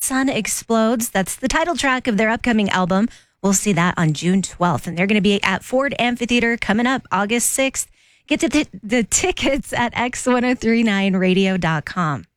Sun Explodes. That's the title track of their upcoming album. We'll see that on June 12th. And they're going to be at Ford Amphitheater coming up August 6th. Get to the tickets at x1039radio.com.